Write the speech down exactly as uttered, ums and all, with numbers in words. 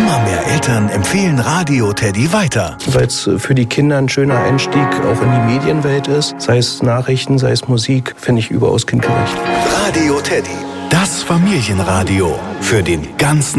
Immer mehr Eltern empfehlen Radio Teddy weiter. Weil es für die Kinder ein schöner Einstieg auch in die Medienwelt ist. Sei es Nachrichten, sei es Musik, finde ich überaus kindgerecht. Radio Teddy, das Familienradio für den ganzen